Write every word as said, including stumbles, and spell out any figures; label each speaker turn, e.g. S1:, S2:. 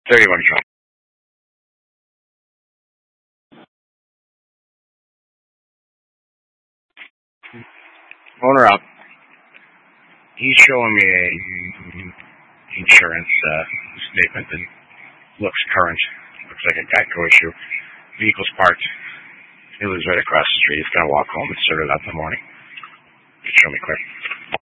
S1: thirty-one John. Owner up. He's showing me a insurance uh, statement that looks current. Looks like a Geico issue. Vehicle's parked. He lives right across the street. He's going to walk home and sort it out in the morning. Show me quick.